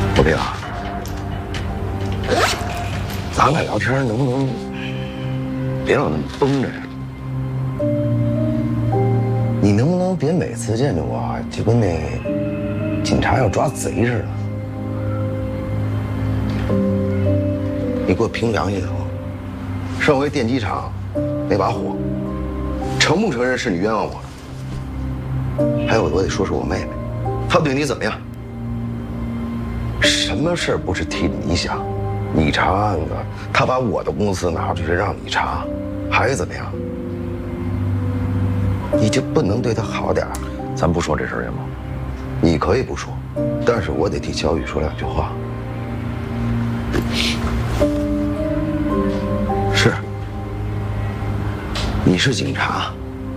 老兵啊，咱俩聊天能不能别老那么绷着呀？你能不能别每次见着我就跟那警察要抓贼似的？你给我凭良心说，上回电机厂那把火，承不承认是你冤枉我的？还有，我得说说我妹妹，她对你怎么样？什么事儿不是替你想？你查案子，她把我的公司拿出去让你查，还怎么样？你就不能对她好点儿？ 咱不说这事儿行吗？ 你可以不说，但是我得替小雨说两句话。是，你是警察，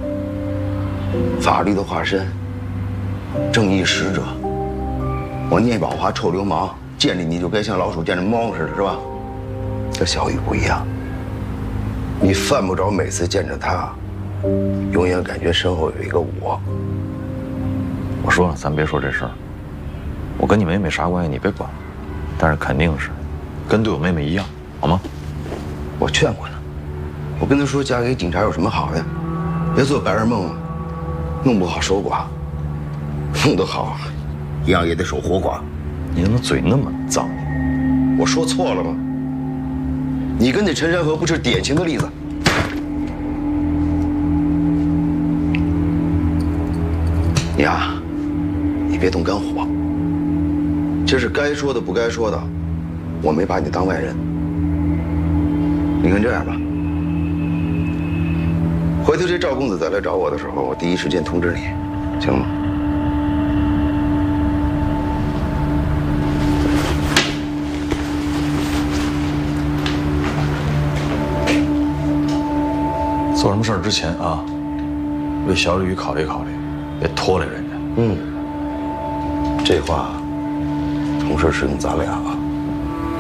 法律的化身，正义使者。我聂宝华臭流氓，见着你就该像老鼠见着猫似的，是吧？这小雨不一样，你犯不着每次见着他，永远感觉身后有一个我。 我说了，咱别说这事儿。我跟你妹妹啥关系，你别管。但是肯定是，跟对我妹妹一样，好吗？ 我劝过她，我跟她说，嫁给警察有什么好的？别做白日梦了，弄不好守寡，弄得好，一样也得守活寡。 你怎么嘴那么脏？ 我说错了吗？你跟那陈山河不是典型的例子。你啊，你别动肝火。这是该说的不该说的，我没把你当外人。你看这样吧，回头这赵公子再来找我的时候，我第一时间通知你，行吗？ 做什么事儿之前啊，为小吕考虑考虑，别拖累人家。 这话同时适用咱俩啊。